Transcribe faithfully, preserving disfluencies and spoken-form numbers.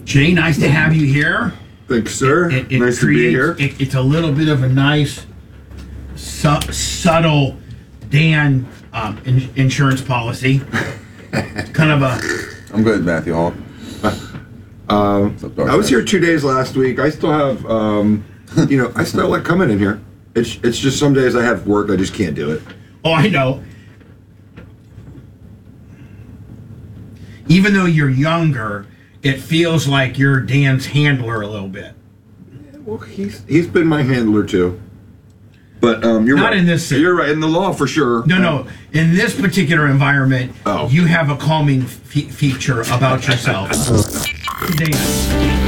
Jay, nice to have you here. Thanks, sir. It, it nice creates, to be here. It, it's a little bit of a nice, su- subtle Dan um, in, insurance policy. It's kind of a. I'm good, Matthew Hall. Um, I was here two days last week. I still have, um, you know, I still like coming in here. It's it's just some days I have work, I just can't do it. Oh, I know. Even though you're younger, it feels like you're Dan's handler a little bit. Well, he's he's been my handler too. But um, you're Not right. in this. You're right in the law for sure. No, no. In this particular environment, Oh. you have a calming fe- feature about yourself. Dan.